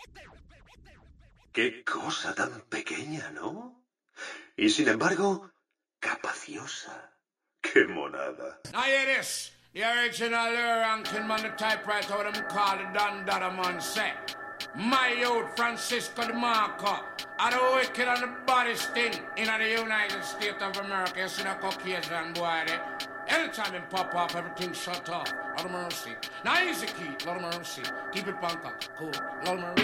Qué cosa tan pequeña, ¿no? Y sin embargo, capaciosa. Qué monada. Now hear this. The original ranking man, the typewriter, what them call the Don Dada man say. My youth, Francisco DeMarco, are the wicked and the baddest thing in the United States of America. You see the Caucasian boy there? Anytime him pop off, everything shut off. Lord of mercy. Now easy, Keith. Lord of mercy. Keep it punk up. Cool. Lord of mercy.